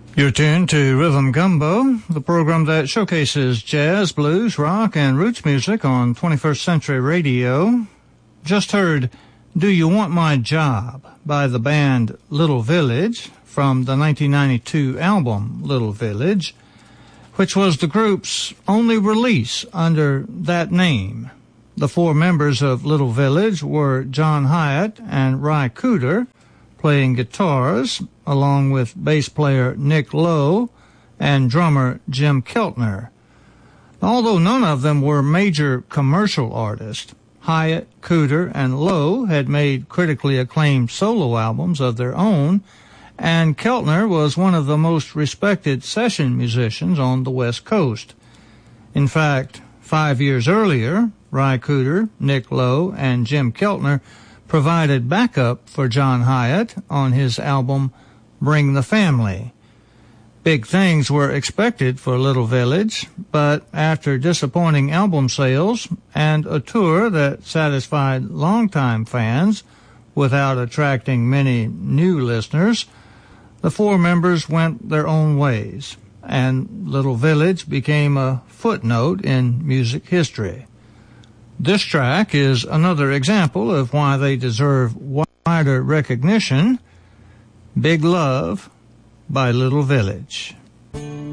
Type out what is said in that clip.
You're tuned to Rhythm Gumbo, the program that showcases jazz, blues, rock, and roots music on 21st Century Radio. Just heard Do You Want My Job by the band Little Village from the 1992 album Little Village, which was the group's only release under that name. The four members of Little Village were John Hiatt and Ry Cooder, playing guitars, along with bass player Nick Lowe and drummer Jim Keltner. Although none of them were major commercial artists, Hiatt, Cooder, and Lowe had made critically acclaimed solo albums of their own, and Keltner was one of the most respected session musicians on the West Coast. In fact, 5 years earlier, Ry Cooder, Nick Lowe, and Jim Keltner provided backup for John Hiatt on his album Bring the Family. Big things were expected for Little Village, but after disappointing album sales and a tour that satisfied longtime fans without attracting many new listeners, the four members went their own ways, and Little Village became a footnote in music history. This track is another example of why they deserve wider recognition. Big Love by Little Village.